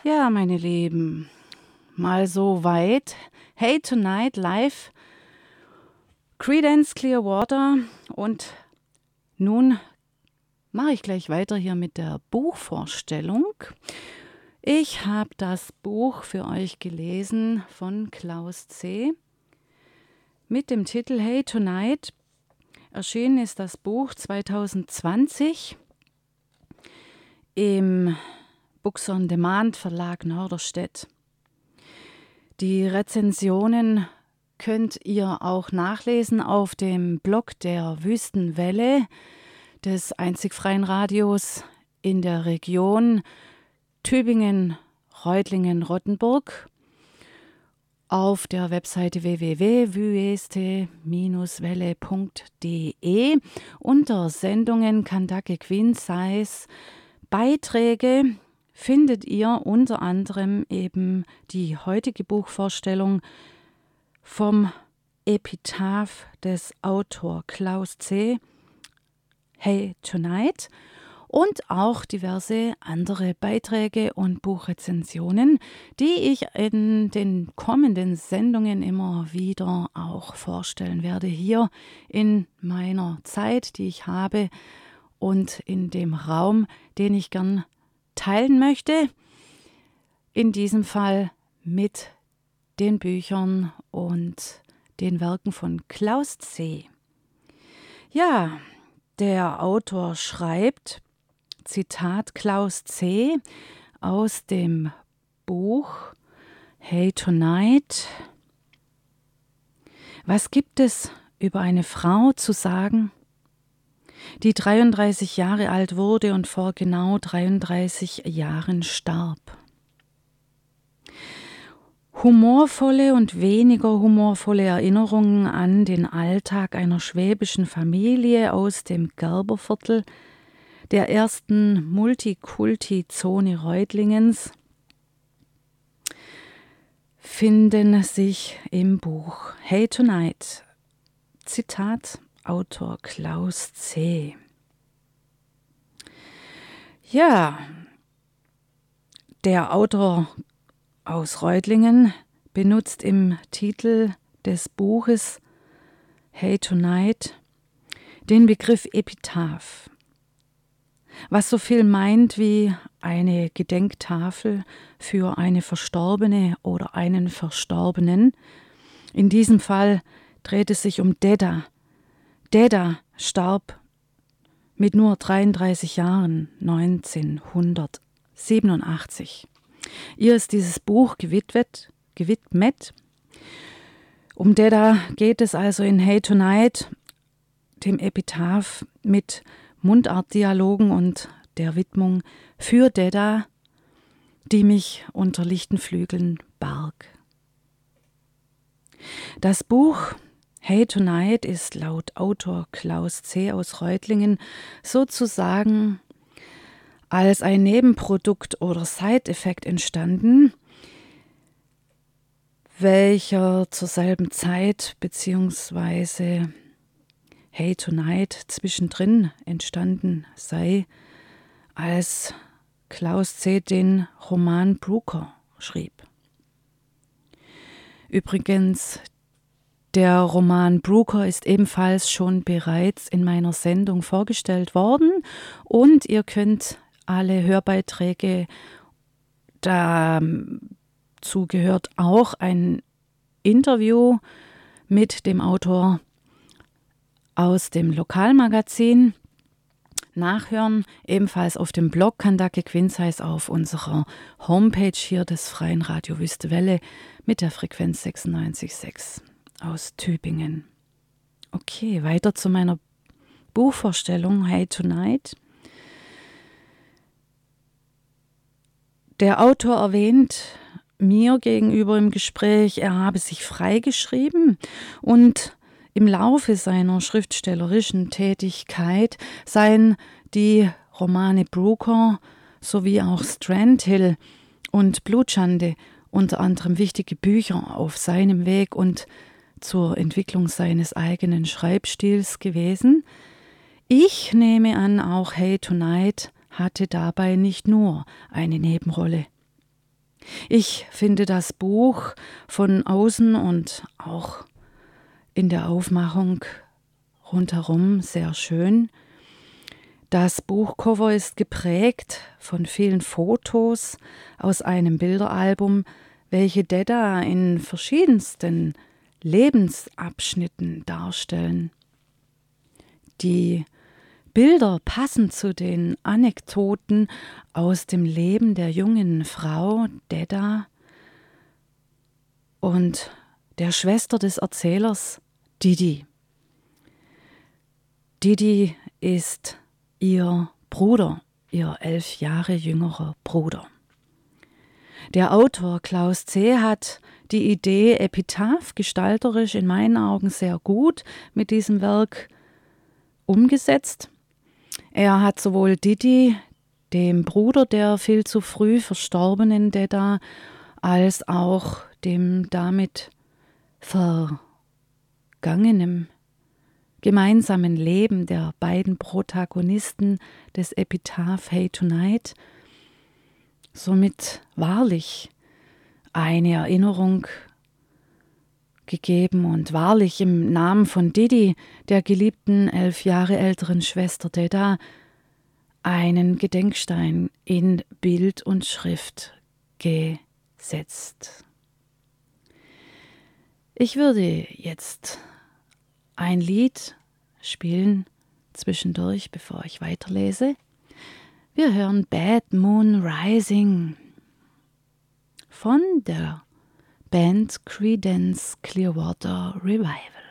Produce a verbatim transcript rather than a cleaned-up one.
Ja, meine Lieben, mal so weit. Hey Tonight live, Creedence Clearwater. Und nun mache ich gleich weiter hier mit der Buchvorstellung. Ich habe das Buch für euch gelesen von Klaus C. mit dem Titel Hey Tonight. Erschienen ist das Buch zwanzig zwanzig im Books on Demand Verlag Norderstedt. Die Rezensionen könnt ihr auch nachlesen auf dem Blog der Wüstenwelle, des einzig freien Radios in der Region Tübingen, Reutlingen, Rottenburg, auf der Webseite w w w punkt wüeste Bindestrich welle punkt d e unter Sendungen Kandake Queen Size Beiträge findet ihr unter anderem eben die heutige Buchvorstellung vom Epitaph des Autors Klaus C. Hey Tonight und auch diverse andere Beiträge und Buchrezensionen, die ich in den kommenden Sendungen immer wieder auch vorstellen werde, hier in meiner Zeit, die ich habe und in dem Raum, den ich gern teilen möchte, in diesem Fall mit den Büchern und den Werken von Klaus C. Ja, der Autor schreibt, Zitat Klaus C. aus dem Buch Hey Tonight. Was gibt es über eine Frau zu sagen, die dreiunddreißig Jahre alt wurde und vor genau dreiunddreißig Jahren starb? Humorvolle und weniger humorvolle Erinnerungen an den Alltag einer schwäbischen Familie aus dem Gerberviertel, der ersten Multikulti-Zone Reutlingens, finden sich im Buch Hey Tonight. Zitat Autor Klaus C. Ja, der Autor aus Reutlingen benutzt im Titel des Buches Hey Tonight den Begriff Epitaph, was so viel meint wie eine Gedenktafel für eine Verstorbene oder einen Verstorbenen. In diesem Fall dreht es sich um Dedda. Dedda starb mit nur dreiunddreißig Jahren neunzehnhundertsiebenundachtzig. Ihr ist dieses Buch gewidmet, gewidmet. Um Dedda geht es also in Hey Tonight, dem Epitaph mit Mundartdialogen und der Widmung für Dedda, die mich unter lichten Flügeln barg. Das Buch Hey Tonight ist laut Autor Klaus C. aus Reutlingen sozusagen als ein Nebenprodukt oder Side-Effekt entstanden, welcher zur selben Zeit beziehungsweise Hey Tonight zwischendrin entstanden sei, als Klaus C. den Roman Brooker schrieb. Übrigens, der Roman Brooker ist ebenfalls schon bereits in meiner Sendung vorgestellt worden und ihr könnt alle Hörbeiträge, dazu gehört auch ein Interview mit dem Autor aus dem Lokalmagazin, nachhören, ebenfalls auf dem Blog Kandake Quinzheis auf unserer Homepage hier des Freien Radio Wüstewelle mit der Frequenz sechsundneunzig Komma sechs aus Tübingen. Okay, weiter zu meiner Buchvorstellung Hey Tonight. Der Autor erwähnt mir gegenüber im Gespräch, er habe sich freigeschrieben und im Laufe seiner schriftstellerischen Tätigkeit seien die Romane Brooker sowie auch Strandhill und Blutschande unter anderem wichtige Bücher auf seinem Weg und zur Entwicklung seines eigenen Schreibstils gewesen. Ich nehme an, auch Hey Tonight hatte dabei nicht nur eine Nebenrolle. Ich finde das Buch von außen und auch in der Aufmachung rundherum sehr schön. Das Buchcover ist geprägt von vielen Fotos aus einem Bilderalbum, welche Dedda in verschiedensten Lebensabschnitten darstellen. Die Bilder passen zu den Anekdoten aus dem Leben der jungen Frau Dedda und der Schwester des Erzählers Didi. Didi ist ihr Bruder, ihr elf Jahre jüngerer Bruder. Der Autor Klaus Zeh hat die Idee Epitaph gestalterisch in meinen Augen sehr gut mit diesem Werk umgesetzt. Er hat sowohl Didi, dem Bruder der viel zu früh verstorbenen Dedda, als auch dem damit vergangenen gemeinsamen Leben der beiden Protagonisten des Epitaph Hey Tonight somit wahrlich eine Erinnerung gegeben und wahrlich im Namen von Didi, der geliebten elf Jahre älteren Schwester Dedda, einen Gedenkstein in Bild und Schrift gesetzt. Ich würde jetzt ein Lied spielen zwischendurch, bevor ich weiterlese. Wir hören Bad Moon Rising von der Band Creedence Clearwater Revival.